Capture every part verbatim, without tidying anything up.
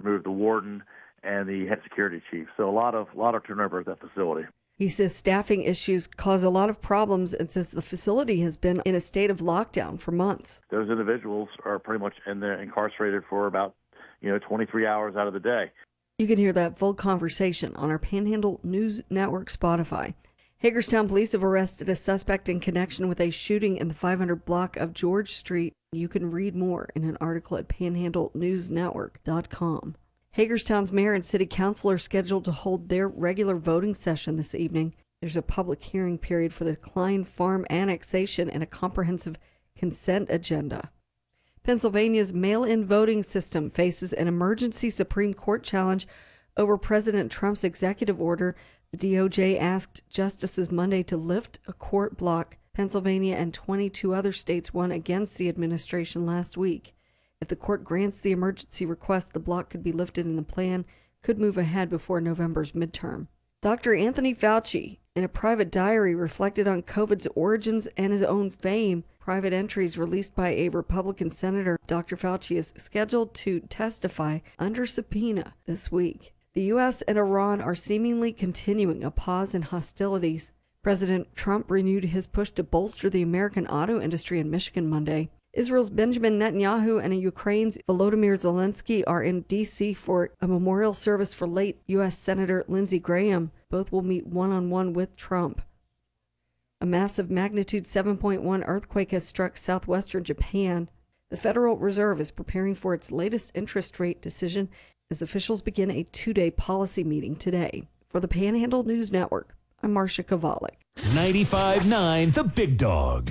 removed the warden and the head security chief. So a lot of a lot of turnover at that facility. He says staffing issues cause a lot of problems and says the facility has been in a state of lockdown for months. Those individuals are pretty much in there incarcerated for about, you know, twenty-three hours out of the day. You can hear that full conversation on our Panhandle News Network Spotify. Hagerstown police have arrested a suspect in connection with a shooting in the five hundred block of George Street. You can read more in an article at panhandle news network dot com. Hagerstown's mayor and city council are scheduled to hold their regular voting session this evening. There's a public hearing period for the Klein Farm annexation and a comprehensive consent agenda. Pennsylvania's mail-in voting system faces an emergency Supreme Court challenge over President Trump's executive order. The D O J asked justices Monday to lift a court block. Pennsylvania and twenty-two other states won against the administration last week. If the court grants the emergency request, the block could be lifted and the plan could move ahead before November's midterm. Doctor Anthony Fauci, in a private diary, reflected on COVID's origins and his own fame. Private entries released by a Republican senator. Doctor Fauci is scheduled to testify under subpoena this week. The U S and Iran are seemingly continuing a pause in hostilities. President Trump renewed his push to bolster the American auto industry in Michigan Monday. Israel's Benjamin Netanyahu and Ukraine's Volodymyr Zelensky are in D C for a memorial service for late U S Senator Lindsey Graham. Both will meet one-on-one with Trump. A massive magnitude seven point one earthquake has struck southwestern Japan. The Federal Reserve is preparing for its latest interest rate decision as officials begin a two-day policy meeting today. For the Panhandle News Network, I'm Marcia Kovalik. ninety-five point nine The Big Dog.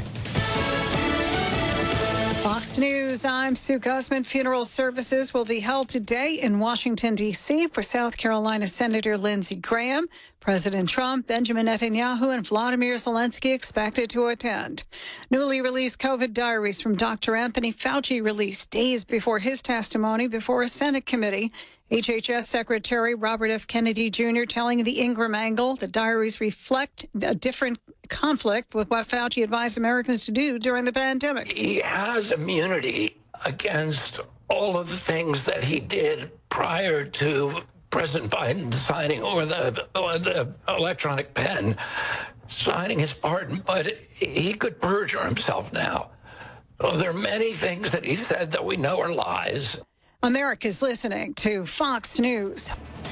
Fox News, I'm Sue Guzman. Funeral services will be held today in Washington, D C for South Carolina Senator Lindsey Graham. President Trump, Benjamin Netanyahu, and Volodymyr Zelensky expected to attend. Newly released COVID diaries from Doctor Anthony Fauci released days before his testimony before a Senate committee. H H S Secretary Robert F. Kennedy Junior telling the Ingram Angle the diaries reflect a different conflict with what Fauci advised Americans to do during the pandemic. He has immunity against all of the things that he did prior to President Biden signing, or the, or the electronic pen signing his pardon, but he could perjure himself now. So there are many things that he said that we know are lies. America's listening to Fox News.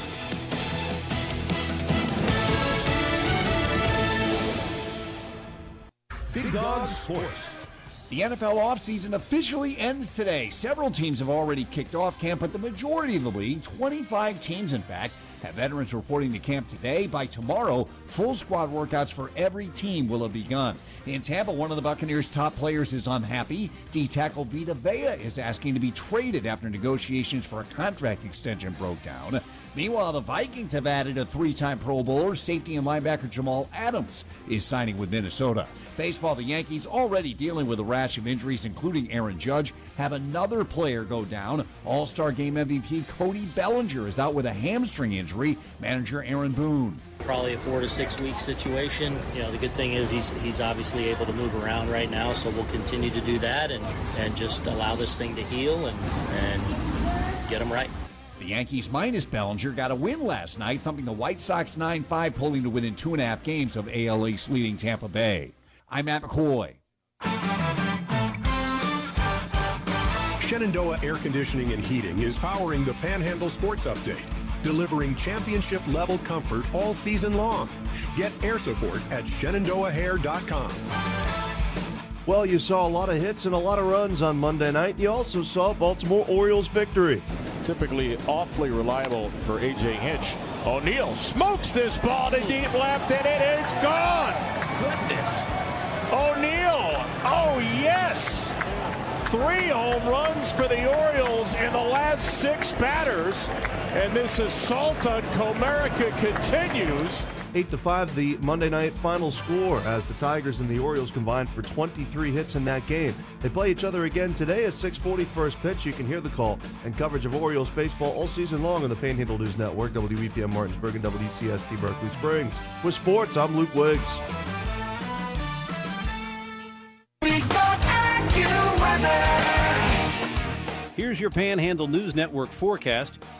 Big Dog Sports. The N F L offseason officially ends today. Several teams have already kicked off camp, but the majority of the league, twenty-five teams in fact, have veterans reporting to camp today. By tomorrow, full squad workouts for every team will have begun. In Tampa, one of the Buccaneers' top players is unhappy. D-tackle Vita Vea is asking to be traded after negotiations for a contract extension broke down. Meanwhile, the Vikings have added a three-time Pro Bowler. Safety and linebacker Jamal Adams is signing with Minnesota. Baseball, the Yankees, already dealing with a rash of injuries, including Aaron Judge, have another player go down. All-Star Game M V P Cody Bellinger is out with a hamstring injury. Manager Aaron Boone. Probably a four to six week situation. You know, the good thing is he's he's obviously able to move around right now, so we'll continue to do that and, and just allow this thing to heal and, and get him right. The Yankees minus Bellinger got a win last night, thumping the White Sox nine five, pulling to within two and a half games of A L East leading Tampa Bay. I'm Matt McCoy. Shenandoah Air Conditioning and Heating is powering the Panhandle Sports Update, delivering championship-level comfort all season long. Get air support at shenandoah hair dot com. Well, you saw a lot of hits and a lot of runs on Monday night. You also saw Baltimore Orioles victory. Typically awfully reliable for A J Hinch. O'Neill smokes this ball to deep left, and it is gone. Goodness. O'Neill, oh yes. Three home runs for the Orioles in the last six batters, and this assault on Comerica continues. eight to five, the Monday night final score as the Tigers and the Orioles combined for twenty-three hits in that game. They play each other again today at six forty first pitch. You can hear the call and coverage of Orioles baseball all season long on the Panhandle News Network, W E P M Martinsburg, and W C S T Berkeley Springs. With sports, I'm Luke Wiggs. Here's your Panhandle News Network forecast